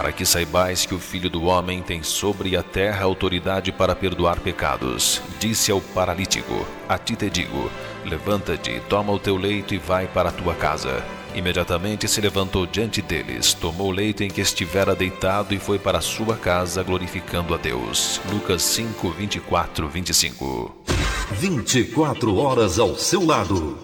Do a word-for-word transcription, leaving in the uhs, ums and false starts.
para que saibais que o Filho do Homem tem sobre a terra autoridade para perdoar pecados. Disse ao paralítico: a ti te digo, levanta-te, toma o teu leito e vai para a tua casa. Imediatamente se levantou diante deles, tomou o leito em que estivera deitado e foi para a sua casa, glorificando a Deus. Lucas cinco, vinte e quatro, vinte e cinco. vinte e quatro horas ao seu lado.